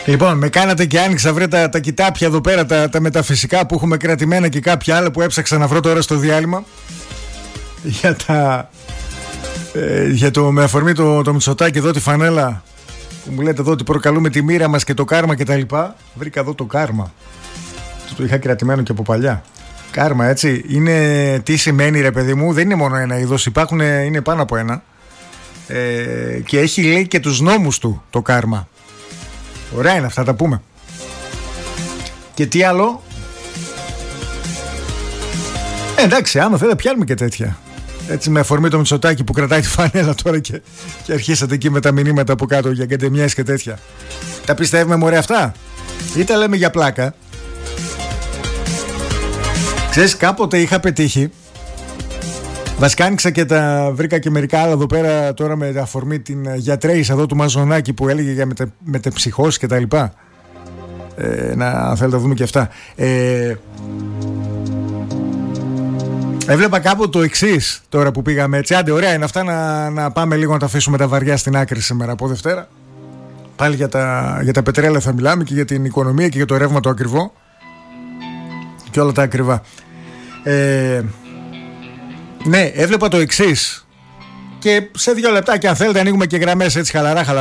Λοιπόν, με κάνατε και άνοιξα βρε τα κοιτάπια εδώ πέρα, τα μεταφυσικά που έχουμε κρατημένα και κάποια άλλα που έψαξα να βρω τώρα στο διάλειμμα. Για το με αφορμή το Μητσοτάκη εδώ, τη φανέλα που μου λέτε εδώ ότι προκαλούμε τη μοίρα μας και το κάρμα και τα λοιπά. Βρήκα εδώ το κάρμα. Το είχα κρατημένο και από παλιά. Κάρμα, έτσι. Είναι, τι σημαίνει ρε παιδί μου, δεν είναι μόνο ένα είδος, υπάρχουν, είναι πάνω από ένα. Και έχει λέει και τους νόμους του το κάρμα. Ωραία είναι αυτά, τα πούμε. Και τι άλλο? Εντάξει, άμα θέλετε πιάνουμε και τέτοια. Έτσι με αφορμή το Μητσοτάκη που κρατάει τη φανέλα τώρα και αρχίσατε εκεί με τα μηνύματα από κάτω για κεντεμιές και τέτοια. Τα πιστεύουμε μωρέ αυτά? Ή τα λέμε για πλάκα? Ξέρεις, κάποτε είχα πετύχει. Βασικά άνοιξα και βρήκα και μερικά άλλα εδώ πέρα τώρα με αφορμή την γιατρέησα εδώ του Μαζονάκη που έλεγε για μετεψυχώσεις και τα λοιπά. Να θέλετε να δούμε και αυτά. Έβλεπα κάπου το εξής τώρα που πήγαμε έτσι. Άντε, ωραία είναι αυτά να πάμε λίγο να τα αφήσουμε τα βαριά στην άκρη σήμερα από Δευτέρα. Πάλι για τα πετρέλαια θα μιλάμε και για την οικονομία και για το ρεύμα το ακριβό και όλα τα ακριβά. Ναι, έβλεπα το εξής και σε 2 λεπτά και αν θέλετε ανοίγουμε και γραμμές έτσι χαλαρά